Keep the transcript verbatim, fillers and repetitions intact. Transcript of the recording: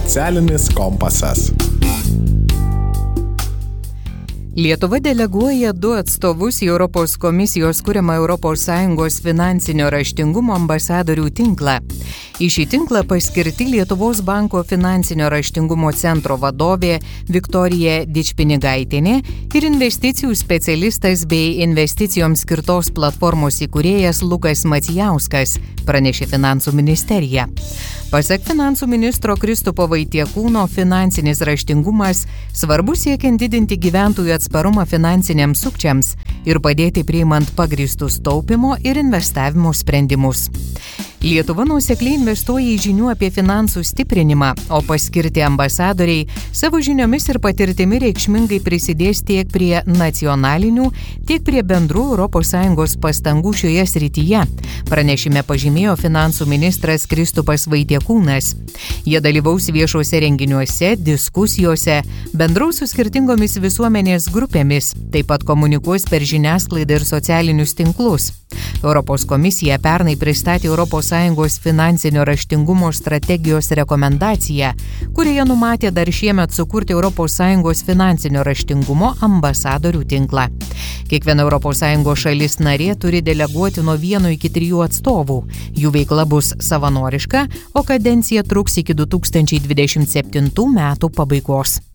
Socialinis kompasas. Lietuva deleguoja du atstovus į Europos komisijos kuriamą Europos Sąjungos finansinio raštingumo ambasadorių tinklą. Į šį tinklą paskirti Lietuvos banko finansinio raštingumo centro vadovė Viktorija Dičpinigaitienė ir investicijų specialistas bei investicijoms skirtos platformos įkūrėjas Lukas Macijauskas, pranešė Finansų ministerija. Pasak finansų ministro Kristupo Vaitiekūno, finansinis raštingumas svarbus siekiant didinti gyventojų atsparumą finansiniams sukčiams ir padėti priimant pagrįstus taupimo ir investavimo sprendimus. Lietuva nuosekliai investuoja į žinių apie finansų stiprinimą, o paskirti ambasadoriai savo žiniomis ir patirtimi reikšmingai prisidės tiek prie nacionalinių, tiek prie bendrų Europos Sąjungos pastangų šioje srityje, pranešime pažymėjo finansų ministras Kristupas Vaitiekūnas. Jie dalyvaus viešuose renginiuose, diskusijose, bendraus su skirtingomis visuomenės grupėmis, taip pat komunikuos per žiniasklaidą ir socialinius tinklus. Europos komisija pernai pristatė Europos Sąjungos finansinio raštingumo strategijos rekomendaciją, kurioje numatė dar šiemet sukurti Europos Sąjungos finansinio raštingumo ambasadorių tinklą. Kiekviena Europos Sąjungos šalis narė turi deleguoti nuo vieno iki trijų atstovų. Jų veikla bus savanoriška, o kadencija truks iki du tūkstančiai dvidešimt septintų metų pabaigos.